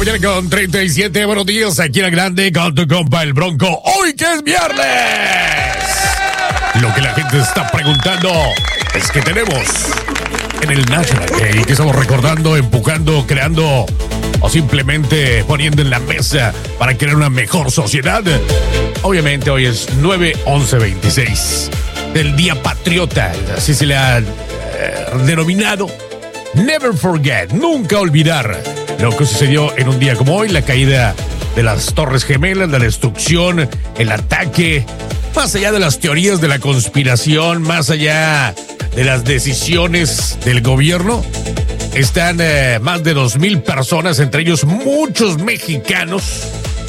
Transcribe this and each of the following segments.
mañana con 37. Buenos días, aquí en la grande con tu compa el Bronco. Hoy que es viernes. Lo que la gente está preguntando es que tenemos en el National Day, que estamos recordando, empujando, creando o simplemente poniendo en la mesa para crear una mejor sociedad. Obviamente hoy es 9/11/26 del Día Patriota, así se le ha denominado. Never forget, nunca olvidar lo que sucedió en un día como hoy, la caída de las Torres Gemelas, la destrucción, el ataque, más allá de las teorías de la conspiración, más allá de las decisiones del gobierno, están más de 2,000 personas, entre ellos muchos mexicanos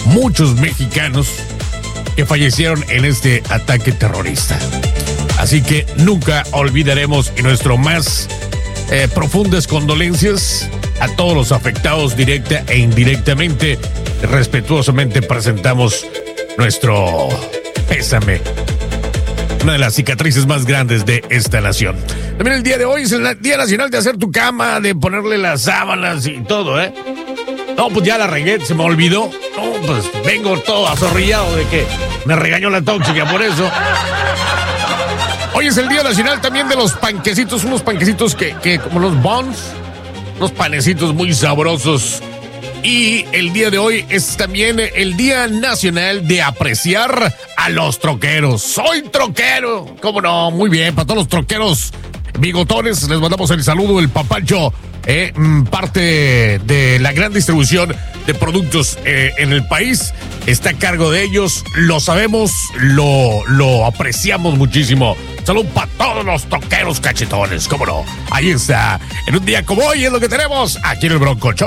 que fallecieron en este ataque terrorista. Así que nunca olvidaremos, y nuestro más profundas condolencias a todos los afectados directa e indirectamente. Respetuosamente presentamos nuestro pésame, una de las cicatrices más grandes de esta nación. También el día de hoy es el Día Nacional de hacer tu cama, de ponerle las sábanas y todo, ¿eh? No, pues ya la regué, se me olvidó. No, pues vengo todo azorrillado de que me regañó la tóxica por eso. Hoy es el Día Nacional también de los panquecitos, unos panquecitos que como los buns, unos panecitos muy sabrosos. Y el día de hoy es también el Día Nacional de apreciar a los troqueros. Soy troquero, ¿cómo no? Muy bien, para todos los troqueros bigotones les mandamos el saludo, el papacho, parte de la gran distribución de productos en el país. Está a cargo de ellos, lo sabemos, lo apreciamos muchísimo. Salud para todos los troqueros cachetones, ¿cómo no? Ahí está. En un día como hoy es lo que tenemos aquí en el Bronco Show.